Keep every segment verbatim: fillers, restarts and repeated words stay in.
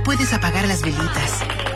puedes apagar las velitas.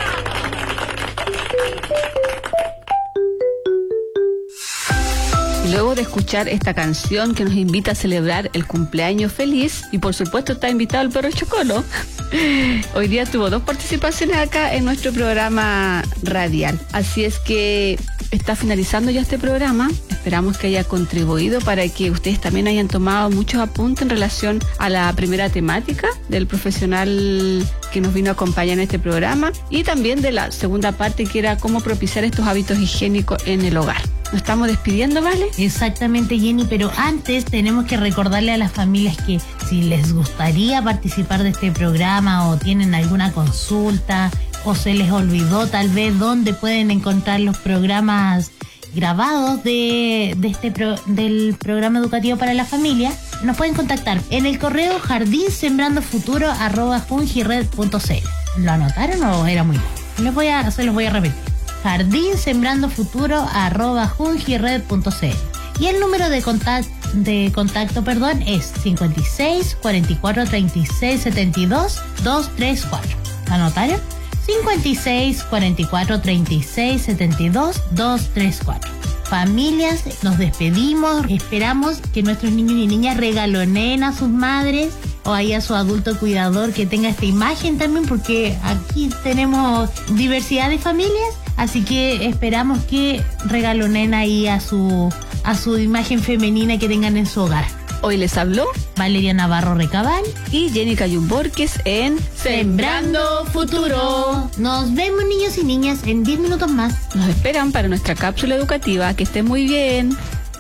Luego de escuchar esta canción que nos invita a celebrar el cumpleaños feliz, y por supuesto está invitado el perro Chocolo, hoy día tuvo dos participaciones acá en nuestro programa radial. Así es que está finalizando ya este programa. Esperamos que haya contribuido para que ustedes también hayan tomado muchos apuntes en relación a la primera temática del profesional que nos vino a acompañar en este programa, y también de la segunda parte, que era cómo propiciar estos hábitos higiénicos en el hogar. Nos estamos despidiendo, ¿vale? Exactamente, Jenny, pero antes tenemos que recordarle a las familias que si les gustaría participar de este programa o tienen alguna consulta o se les olvidó tal vez dónde pueden encontrar los programas grabados de, de este pro, del programa educativo para la familia, nos pueden contactar en el correo jardín sembrando futuro arroba fungired punto c l. ¿Lo anotaron o era muy largo? Les voy a, se los voy a repetir. jardín sembrando futuro arroba fungired punto c l. Y el número de contacto, de contacto perdón, es cincuenta y seis, cuarenta y cuatro, treinta y seis, setenta y dos, doscientos treinta y cuatro. ¿Anotaron? cincuenta y seis, cuarenta y cuatro, treinta y seis, setenta y dos, doscientos treinta y cuatro. Familias, nos despedimos. Esperamos que nuestros niños y niñas regaloneen a sus madres o ahí a su adulto cuidador que tenga esta imagen también, porque aquí tenemos diversidad de familias, así que esperamos que regaloneen ahí a su, a su imagen femenina que tengan en su hogar. Hoy les habló Valeria Navarro Recabal y Jenny Cayun Borges en Sembrando Futuro. Nos vemos, niños y niñas, en diez minutos más. Nos esperan para nuestra cápsula educativa. Que estén muy bien.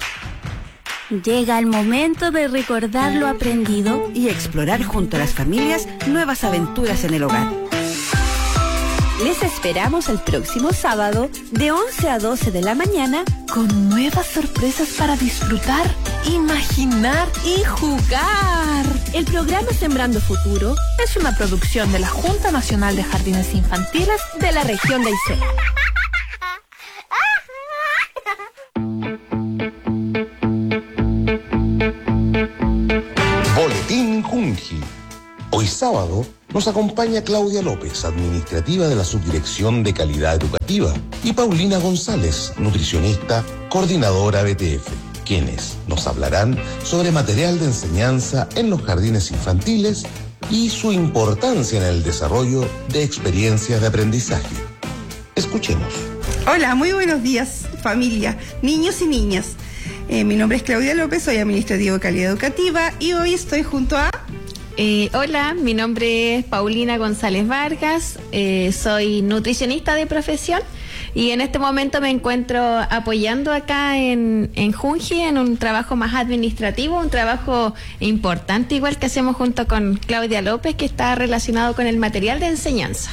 Llega el momento de recordar lo aprendido y explorar junto a las familias nuevas aventuras en el hogar. Les esperamos el próximo sábado de once a doce de la mañana con nuevas sorpresas para disfrutar, imaginar y jugar. El programa Sembrando Futuro es una producción de la Junta Nacional de Jardines Infantiles de la región de Aysén. Boletín Junji. Hoy sábado nos acompaña Claudia López, administrativa de la Subdirección de Calidad Educativa, y Paulina González, nutricionista, coordinadora B T F, quienes nos hablarán sobre material de enseñanza en los jardines infantiles y su importancia en el desarrollo de experiencias de aprendizaje. Escuchemos. Hola, muy buenos días, familia, niños y niñas. Eh, mi nombre es Claudia López, soy administrativa de Calidad Educativa y hoy estoy junto a... Eh, hola, mi nombre es Paulina González Vargas, eh, soy nutricionista de profesión y en este momento me encuentro apoyando acá en, en Junji en un trabajo más administrativo, un trabajo importante igual que hacemos junto con Claudia López, que está relacionado con el material de enseñanza.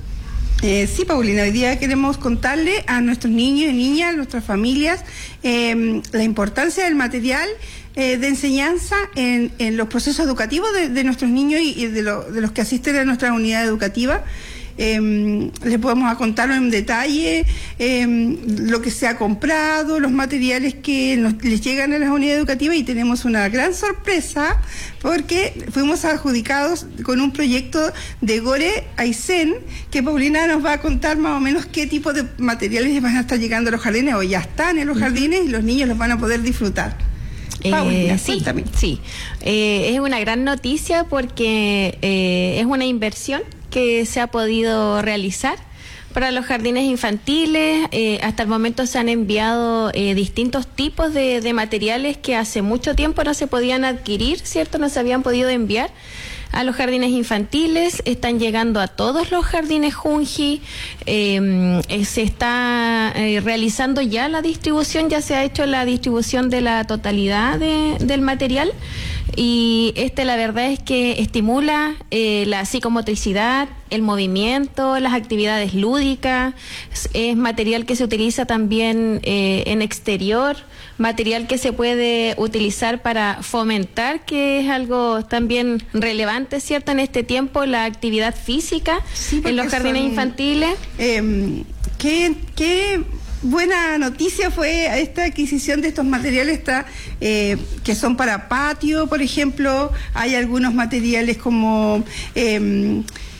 Eh, sí, Paulina, hoy día queremos contarle a nuestros niños y niñas, a nuestras familias, eh, la importancia del material eh, de enseñanza en, en los procesos educativos de, de nuestros niños y, y de, lo, de los que asisten a nuestra unidad educativa. Eh, les podemos contar en detalle eh, lo que se ha comprado, los materiales que nos, les llegan a las unidades educativas, y tenemos una gran sorpresa porque fuimos adjudicados con un proyecto de Gore Aysén, que Paulina nos va a contar más o menos qué tipo de materiales van a estar llegando a los jardines o ya están en los jardines y los niños los van a poder disfrutar. Paulina, eh, sí, sí. Eh, es una gran noticia porque eh, es una inversión que se ha podido realizar para los jardines infantiles. Eh, hasta el momento se han enviado eh, distintos tipos de, de materiales que hace mucho tiempo no se podían adquirir, ¿cierto? No se habían podido enviar a los jardines infantiles. Están llegando a todos los jardines Junji. Eh, eh, se está eh, realizando ya la distribución, ya se ha hecho la distribución de la totalidad de, del material. Y este, la verdad es que estimula eh, la psicomotricidad, el movimiento, las actividades lúdicas. Es, es material que se utiliza también eh, en exterior, material que se puede utilizar para fomentar, que es algo también relevante, ¿cierto?, en este tiempo, la actividad física sí, en los jardines son, infantiles. Eh, ¿qué, qué buena noticia fue esta adquisición de estos materiales está, eh, que son para patio, por ejemplo? Hay algunos materiales como... Eh,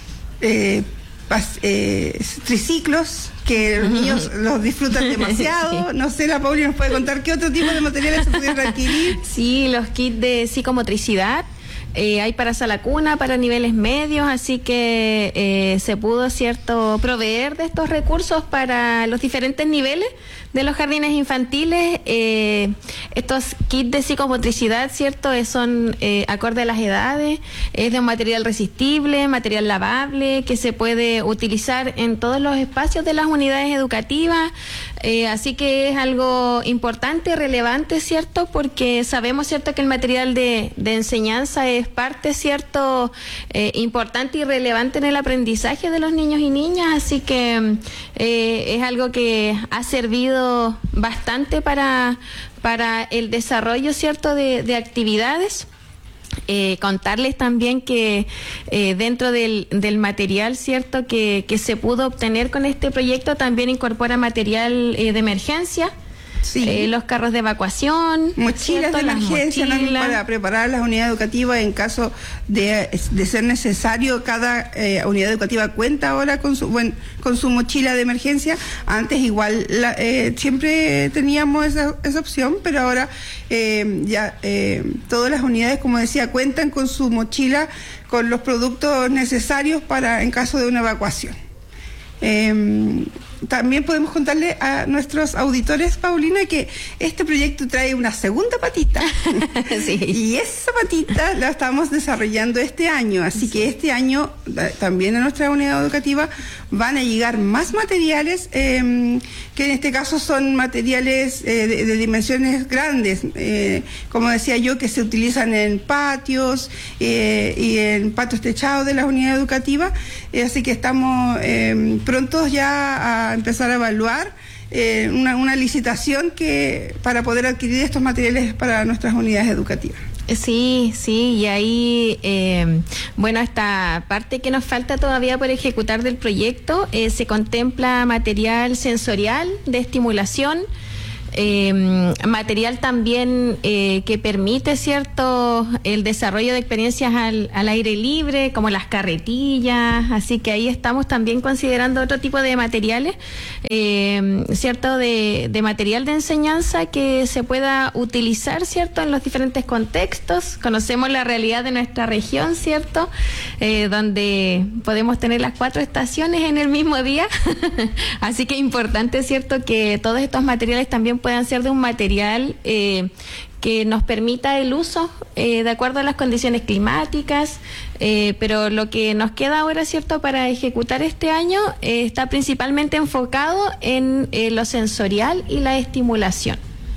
eh, pas, eh, triciclos, que los niños los disfrutan demasiado. Sí. No sé, la Pauli nos puede contar qué otro tipo de materiales se pudieron adquirir. Sí, los kits de psicomotricidad. Eh, hay para sala cuna, para niveles medios, así que eh, se pudo, cierto, proveer de estos recursos para los diferentes niveles de los jardines infantiles. Eh, estos kits de psicomotricidad, cierto, son eh, acorde a las edades, es de un material resistible, material lavable, que se puede utilizar en todos los espacios de las unidades educativas. Eh, así que es algo importante, relevante, cierto, porque sabemos, cierto, que el material de, de enseñanza es parte, cierto, eh, importante y relevante en el aprendizaje de los niños y niñas, así que eh, es algo que ha servido bastante para, para el desarrollo, cierto, de, de actividades. Eh, contarles también que eh, dentro del, del material, cierto, que, que se pudo obtener con este proyecto, también incorpora material eh, de emergencia. Sí. Eh, los carros de evacuación, mochilas de emergencia mochilas. Para preparar las unidades educativas en caso de, de ser necesario. Cada eh, unidad educativa cuenta ahora con su bueno, con su mochila de emergencia. Antes igual la, eh, siempre teníamos esa, esa opción, pero ahora eh, ya eh, todas las unidades, como decía, cuentan con su mochila con los productos necesarios para en caso de una evacuación. Eh, También podemos contarle a nuestros auditores, Paulina, que este proyecto trae una segunda patita. Sí. Y esa patita la estamos desarrollando este año. Así sí. que este año también a nuestra unidad educativa van a llegar más materiales, eh, que en este caso son materiales eh, de, de dimensiones grandes. Eh, como decía yo, que se utilizan en patios eh, y en patios techados de las unidades educativas. Eh, así que estamos eh, prontos ya a empezar a evaluar eh, una, una licitación que para poder adquirir estos materiales para nuestras unidades educativas. Sí, sí, y ahí, eh, bueno, esta parte que nos falta todavía por ejecutar del proyecto, eh, se contempla material sensorial de estimulación, Eh, material también eh, que permite, cierto, el desarrollo de experiencias al, al aire libre, como las carretillas, así que ahí estamos también considerando otro tipo de materiales, eh, cierto, de, de material de enseñanza que se pueda utilizar, cierto, en los diferentes contextos. Conocemos la realidad de nuestra región, cierto, eh, donde podemos tener las cuatro estaciones en el mismo día, así que es importante, cierto, que todos estos materiales también puedan ser de un material eh, que nos permita el uso eh, de acuerdo a las condiciones climáticas, eh, pero lo que nos queda ahora, cierto, para ejecutar este año eh, está principalmente enfocado en eh, lo sensorial y la estimulación.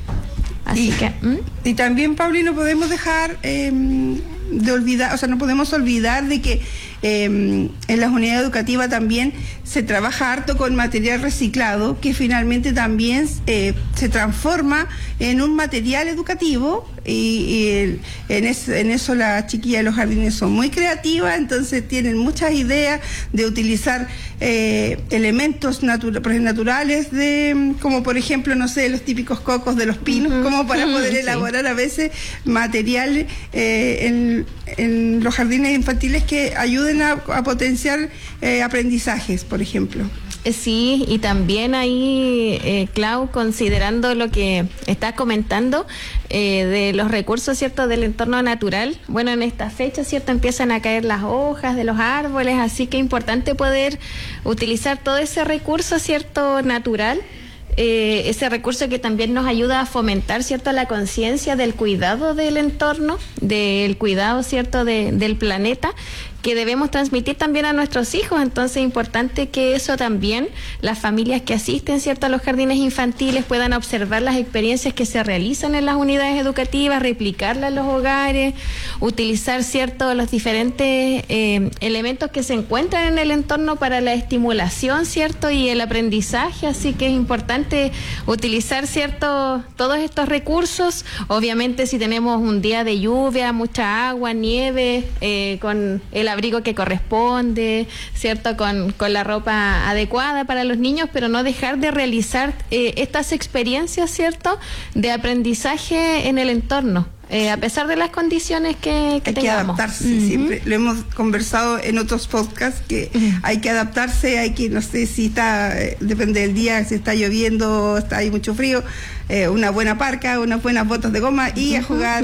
Así y, que ¿m? y también, Pauli, no podemos dejar eh, de olvidar, o sea, no podemos olvidar de que eh, en las unidades educativas también se trabaja harto con material reciclado, que finalmente también eh, se transforma en un material educativo, y, y el, en, es, en eso las chiquillas de los jardines son muy creativas, entonces tienen muchas ideas de utilizar eh, elementos natura, naturales, de, como por ejemplo, no sé, los típicos cocos de los pinos, uh-huh. como para poder uh-huh, elaborar sí. a veces material eh, en, en los jardines infantiles que ayuden a, a potenciar eh, aprendizajes, por ejemplo. Sí, y también ahí, eh, Clau, considerando lo que estás comentando eh, de los recursos, cierto, del entorno natural, bueno, en esta fecha, cierto, empiezan a caer las hojas de los árboles, así que es importante poder utilizar todo ese recurso, cierto, natural, eh, ese recurso que también nos ayuda a fomentar, cierto, la conciencia del cuidado del entorno, del cuidado, cierto, de, del planeta, que debemos transmitir también a nuestros hijos. Entonces es importante que eso también, las familias que asisten, cierto, a los jardines infantiles puedan observar las experiencias que se realizan en las unidades educativas, replicarlas en los hogares, utilizar, cierto, los diferentes eh, elementos que se encuentran en el entorno para la estimulación, cierto, y el aprendizaje. Así que es importante utilizar, cierto, todos estos recursos. Obviamente, si tenemos un día de lluvia, mucha agua, nieve, eh, con el abrigo que corresponde, cierto, con, con la ropa adecuada para los niños, pero no dejar de realizar eh, estas experiencias, cierto, de aprendizaje en el entorno. eh, a pesar de las condiciones que, que hay tengamos. que adaptarse, uh-huh. siempre lo hemos conversado en otros podcasts, que uh-huh. hay que adaptarse, hay que, no sé si está, eh, depende del día, si está lloviendo, está hay mucho frío, eh, una buena parca, unas buenas botas de goma y uh-huh. a jugar,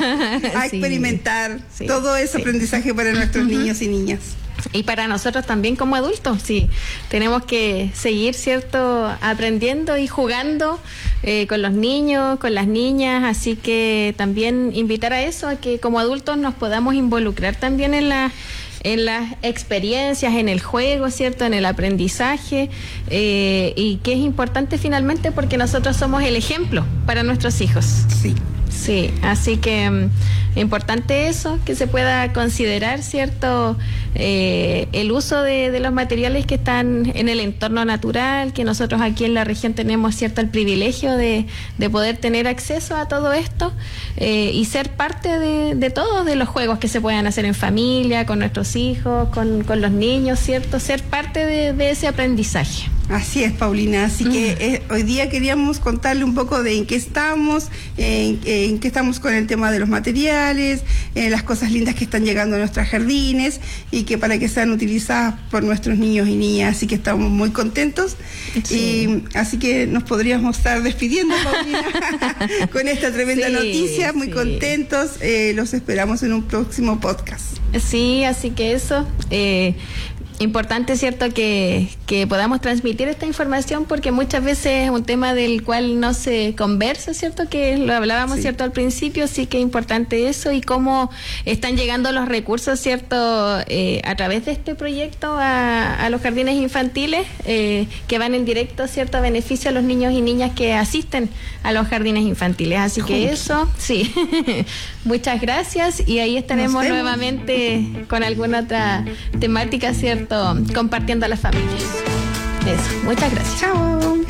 a sí. experimentar, sí. todo ese sí. aprendizaje para nuestros uh-huh. niños y niñas. Y para nosotros también como adultos, sí, tenemos que seguir, ¿cierto?, aprendiendo y jugando eh, con los niños, con las niñas, así que también invitar a eso, a que como adultos nos podamos involucrar también en la en las experiencias, en el juego, ¿cierto?, en el aprendizaje, eh, y que es importante finalmente porque nosotros somos el ejemplo para nuestros hijos. Sí. Sí, así que um, importante eso, que se pueda considerar, ¿cierto?, eh, el uso de, de los materiales que están en el entorno natural, que nosotros aquí en la región tenemos, ¿cierto?, el privilegio de, de poder tener acceso a todo esto eh, y ser parte de, de todos de los juegos que se puedan hacer en familia, con nuestros hijos, con, con los niños, ¿cierto?, ser parte de, de ese aprendizaje. Así es, Paulina, así que eh, hoy día queríamos contarle un poco de en qué estamos, en, en qué estamos con el tema de los materiales, eh, las cosas lindas que están llegando a nuestros jardines y que para que sean utilizadas por nuestros niños y niñas, así que estamos muy contentos. Sí. Y así que nos podríamos estar despidiendo, Paulina, con esta tremenda sí, noticia, muy sí. contentos, eh, los esperamos en un próximo podcast. Sí, así que eso... Eh, Importante, ¿cierto?, que, que podamos transmitir esta información porque muchas veces es un tema del cual no se conversa, ¿cierto?, que lo hablábamos, sí. ¿cierto?, al principio, sí que es importante eso y cómo están llegando los recursos, ¿cierto?, eh, a través de este proyecto a, a los jardines infantiles eh, que van en directo, ¿cierto?, a beneficio a los niños y niñas que asisten a los jardines infantiles. Así que Juntos. eso, sí, muchas gracias y ahí estaremos nuevamente con alguna otra temática, ¿cierto?, compartiendo a las familias. Eso, muchas gracias. Chao.